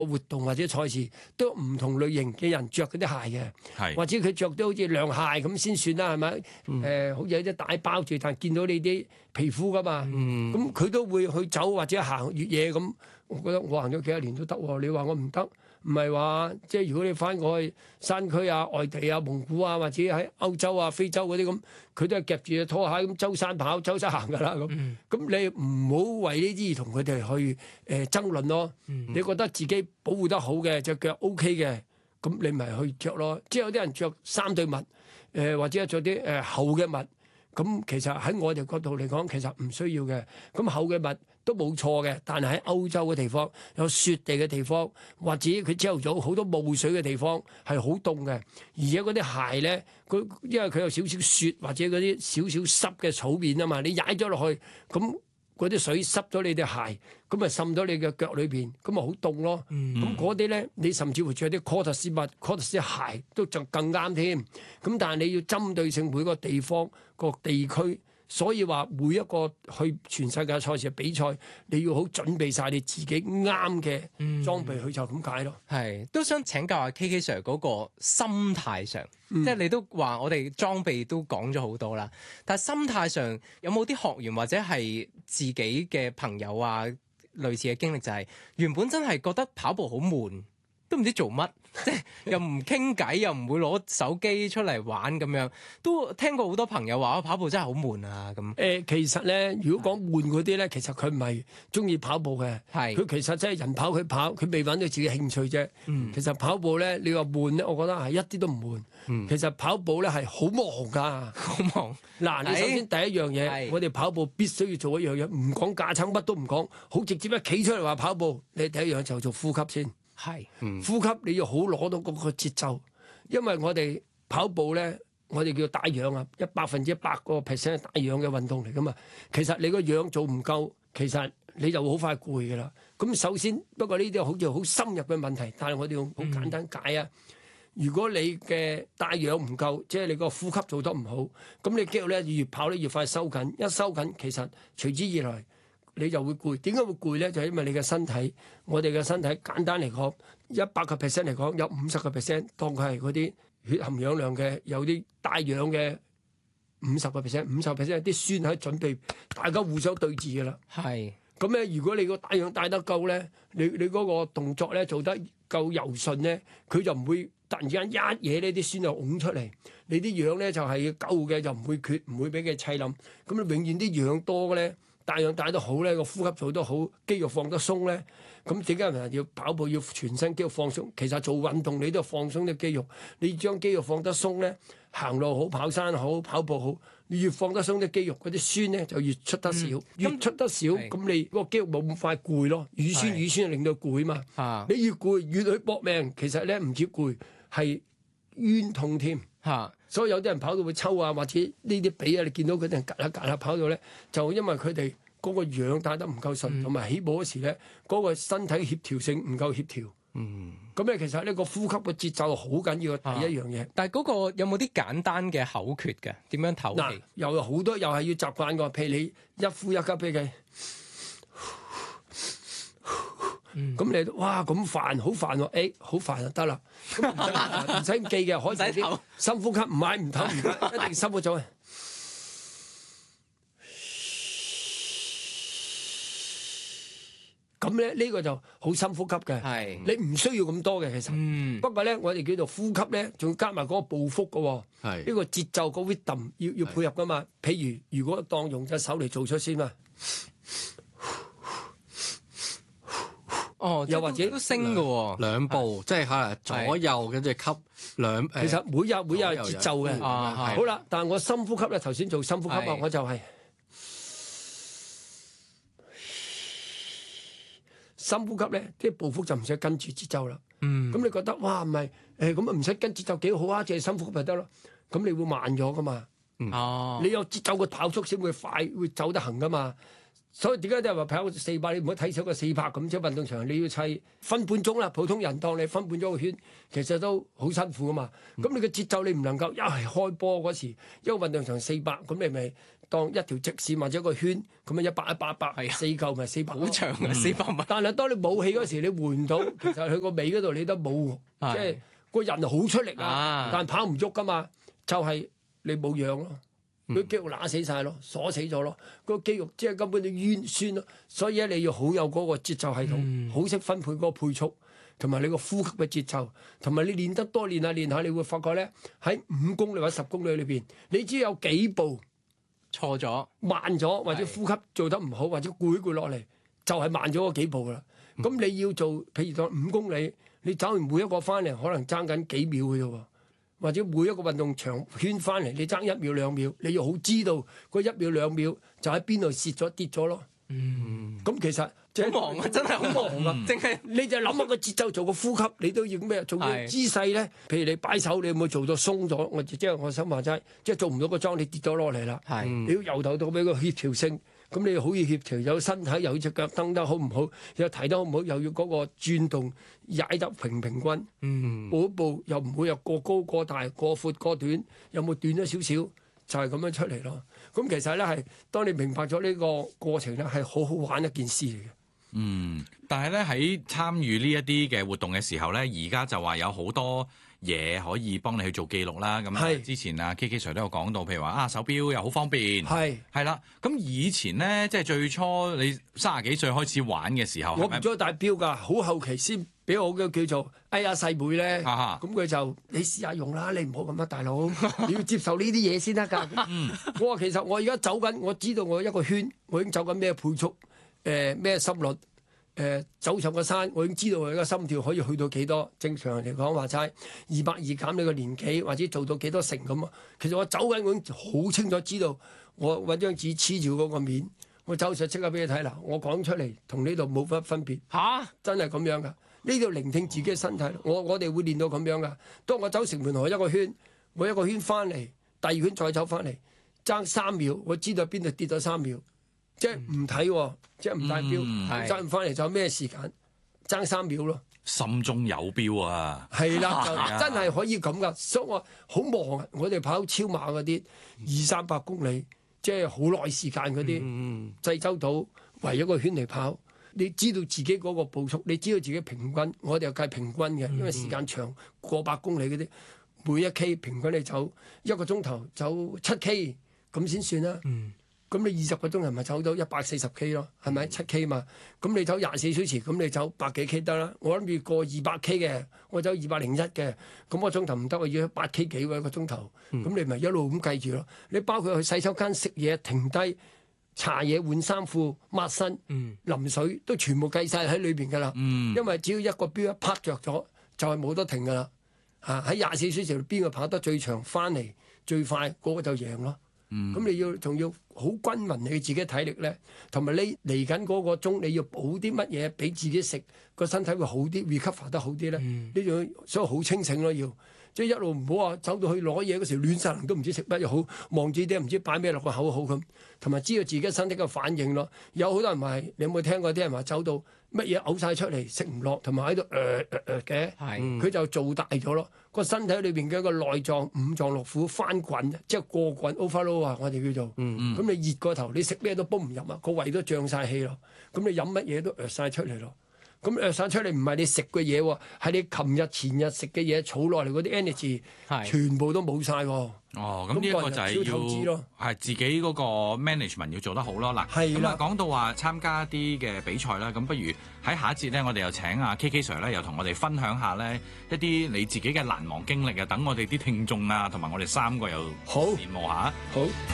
活動或者賽事都有唔同類型嘅人着嗰啲鞋嘅，或者佢着到好似涼鞋咁先算啦，係咪？好似有啲帶包住，但係見到你啲皮膚噶嘛，咁佢都會去走或者行越野咁。我覺得我行咗幾多年都得喎，你話我唔得？唔係話即係如果你翻過去山區啊、外地啊、蒙古啊，或者喺歐洲啊、非洲嗰啲咁，佢都係夾住隻拖鞋咁周山跑、周山行㗎啦咁。咁你唔好為呢啲而同佢哋去爭論咯。你覺得自己保護得好嘅隻腳 OK 嘅，咁你咪去着咯。即係有啲人着3對襪，或者着啲厚嘅襪。咁其實喺我哋角度嚟講，其實唔需要嘅。咁厚嘅襪都冇錯嘅，但係喺歐洲嘅地方，有雪地嘅地方，或者佢朝頭早好多霧水嘅地方係好凍嘅，而且嗰啲鞋咧，因為佢有少少雪或者嗰啲少少濕嘅草面啊嘛，你踩咗落去咁。嗰啲水濕咗你對鞋，咁咪滲咗你嘅腳裏邊，咁咪好凍咯。咁嗰啲咧，你甚至乎着啲 Cortex 襪、Cortex 鞋都就更啱添。咁但係你要針對性每個地方、個地區，所以話每一個去全世界賽事嘅比賽，你要好準備晒你自己啱嘅裝備去就咁解咯。 係都想請教下 KK Sir 嗰個心態上。即係你都話我哋裝備都講咗好多啦，但係心態上有冇啲學員或者係自己嘅朋友啊，類似嘅經歷就係原本真係覺得跑步好悶，都唔知做乜，即係又唔傾偈，又唔會攞手機出嚟玩咁樣，都聽過好多朋友話跑步真係好悶啊咁。 其實咧，如果講悶嗰啲咧，其實佢唔係中意跑步嘅，佢其實真係人跑佢跑，佢未揾到自己興趣啫。其實跑步咧，你話悶咧，我覺得係一啲都唔悶。其實跑步咧係好忙㗎， 好忙。 嗱，你首先第一樣嘢，我哋跑步必須要做一樣嘢，唔講架撐，乜都唔講，好直接一企出嚟話跑步，你第一樣就做呼吸先。呼吸你要好攞到嗰個節奏，因為我哋跑步咧，我哋叫帶氧啊，100%個 percent 帶氧嘅運動嚟噶嘛。其實你個氧做唔夠，其實你就會好快攰噶啦。咁首先，不過呢啲好似好深入嘅問題，但係我哋用好簡單解啊。如果你嘅帶氧唔夠，即係你個呼吸做得唔好，咁你肌肉咧越跑咧越快收緊，一收緊其實隨之而來。你就會攰，點解會攰咧？就係因為你嘅身體，我哋嘅身體簡單嚟講，100%嚟講，有50%當佢係嗰啲血含氧量嘅，有啲帶氧嘅50%有啲酸喺準備，大家互相對峙嘅啦。咁咧，如果你個帶氧帶得夠咧，你嗰個動作咧做得夠柔順咧，佢就唔會突然之間一嘢呢啲酸就拱出嚟。你啲氧咧就係夠嘅，就唔會缺，唔會俾佢砌冧。咁你永遠啲氧多咧。帶氧帶得好咧，個呼吸做得好，肌肉放得鬆咧，咁點解人要跑步要全身肌肉放鬆？其實做運動你都要放鬆啲肌肉，你將肌肉放得鬆咧，行路好、跑山好、跑步好，你越放得鬆啲肌肉，嗰啲酸咧就越出得少，越出得少，咁你個肌肉冇咁快攰咯。乳酸令到攰嘛，你越攰越去搏命，其實咧唔止攰，係冤痛添。所以有啲人跑到會抽啊，或者呢啲髀啊，你見到佢哋隔下跑到咧，就因為佢哋嗰個氧帶得唔夠順，同埋起步嗰時咧，嗰個身體協調性唔夠協調。咁咧其實呢個呼吸嘅節奏好緊要嘅第一樣嘢。 但係嗰個有冇啲簡單嘅口訣嘅？點樣唞氣？ 又有好多，又係要習慣㗎。譬如你一呼一吸俾佢。咁你哇咁煩，好煩喎！好煩就得啦，唔使記嘅，可以啲深呼吸，唔係唔唞唔得，一定深咗啊！咁咧呢個就好深呼吸嘅，你唔需要咁多嘅其實。不過咧，我哋叫做呼吸咧，仲要加埋嗰個步幅嘅，呢個節奏個 rhythm 要配合噶嘛。譬如果當用隻手嚟做出先嘛。又或者都升嘅喎， 兩步，即係可能左右跟住吸兩。其實每日有節奏嘅。好啦，但係我深呼吸咧，頭先做深呼吸啊，我就係深呼吸咧，啲步幅就唔使跟住節奏啦。咁你覺得哇唔係咁啊唔使跟節奏幾好啊，淨係深呼吸咪得咯。咁你會慢咗噶嘛？你有節奏個跑速先會快，會走得行噶嘛。所以點解啲人話跑400，你唔好睇少個400咁，即係運動場你要砌分半鐘啦。普通人當你分半鐘個圈，其實都好辛苦噶嘛。咁你個節奏你唔能夠一係開波嗰時，一個運動場400，咁你咪當一條直線或者一個圈咁啊100、100、100，四嚿咪400， 好長啊400米。 但係當你冇氣嗰時，你換到其實佢個尾嗰度你都冇，即係個人好出力啊，但係跑唔喐噶嘛，就係你冇氧咯。佢肌肉乸死晒咯，鎖死咗咯，個肌肉即係根本就冤酸咯，所以咧你要好有嗰個節奏系統，好識分配嗰個配速，同埋你個呼吸嘅節奏，同埋你練得多練下，你會發覺咧喺5公里或者10公里裏邊，你只要有幾步錯咗、 慢咗，或者呼吸做得唔好，或者攰落嚟，就係慢咗嗰幾步噶啦。咁你要做，譬如當5公里，你走完每一個翻嚟，可能爭緊幾秒嘅啫喎。或者每一個運動場圈翻嚟，你爭1秒2秒，你要好知道嗰1秒2秒就喺邊度蝕咗跌咗咯。咁其實即係好忙啊，真係好忙啊！淨係你就諗下個節奏，做個呼吸，你都要咩？做個姿勢咧，譬如你擺手，你有冇做到鬆咗？我即係我想話齋，即係做唔到個樁，你跌咗落嚟啦。你要由頭到尾個協調性。咁你好要協調，有身體，又要隻腳蹬得好唔好，又提得好唔好，又要嗰個轉動踩得平均，步一步又唔會又過高過大過闊過短，有冇短咗少少，就係咁樣出嚟咯。咁其實咧係，當你明白咗呢個過程咧，係好好玩一件事嚟嘅。 但係咧喺參與呢一啲嘅活動嘅時候咧，而家就話有好多嘢可以幫你去做記錄啦。咁之前啊 KK Sir 都有講到，譬如話手錶又好方便，係啦。咁以前咧，即係最初你30幾歲開始玩嘅時候， 我唔中意戴錶㗎，好後期先俾我嘅叫做細妹咧。咁佢就你試下用啦，你唔好咁啊，大佬，你要接受呢啲嘢先得㗎。我話其實我而家走緊，我知道我一個圈，我已經走緊咩配速，咩心率。走上個山，我已經知道佢個心跳可以去到幾多。正常人嚟講話齋220減你個年紀，或者做到幾多成咁啊。其實我走緊，我已經好清楚知道。我揾張紙黐住嗰個面，我走上即刻俾你睇啦。我講出嚟同呢度冇乜分別。真係咁樣噶。呢度聆聽自己嘅身體。我哋會練到咁樣噶。當我走城門河一個圈，我一個圈翻嚟，第二圈再走翻嚟，爭3秒，我知道邊度跌咗3秒。即係唔睇，即係唔帶錶，揸唔翻嚟就咩時間爭3秒咯。 心中有錶啊！ 係啦，就真係可以咁噶。所以我好忙啊！我哋跑超馬嗰啲200-300公里，即係好耐時間嗰啲，濟州島圍一個圈嚟跑。你知道自己嗰個步速，你知道自己平均，我哋又計平均嘅，因為時間長過百公里嗰啲，每1 K 平均你走1個鐘頭走7 K 咁先算啦。咁你20個鐘頭咪走到140 K 咯，係咪7 K 嘛？咁你走24小時，咁你走百幾 K 得啦。我諗住過200 K 嘅，我走201嘅，咁個鐘頭唔得，我要8 K 幾喎一個鐘頭。咁你咪一路咁計住咯。你包括去洗手間食嘢、停低、搽嘢、換衫褲、抹身、淋水，都全部計晒喺裏邊㗎啦。因為只要一個標一拍着咗，就係冇得停㗎啦。喺24小時邊個跑得最長，翻嚟最快，嗰個就贏咯。咁你仲要好均勻你自己體力咧，同埋你嚟緊嗰個鐘你要補啲乜嘢俾自己食，個身體會好啲 recover 得好啲咧。呢種所以好清醒咯，要即係一路唔好話走到去攞嘢嗰時亂晒龍都唔知食乜又好，望住啲唔知擺咩落個口好咁，同埋知道自己身體嘅反應咯。有好多人話，你有冇聽過啲人話走到乜嘢嘔晒出嚟食唔落，同埋喺度嘅，佢就做大咗咯。個身體裏邊嘅一個內臟五臟六腑翻滾，即係過滾 overload 啊，我哋叫做。咁你熱過頭，你食咩都煲唔入啊，個胃都脹晒氣咯。咁你飲乜嘢都晒出嚟咯。咁晒出嚟唔係你食嘅嘢喎，係你琴日前日食嘅嘢儲落嚟嗰啲 energy，全部都冇晒喎。咁呢一個就係要係自己嗰個 management 要做得好咯。嗱，咁啊講到話參加一啲嘅比賽啦，咁不如喺下一節咧，我哋又請阿 KK Sir 咧，又同我哋分享下咧一啲你自己嘅難忘經歷啊，等我哋啲聽眾啊，同埋我哋3個又羨慕下。好。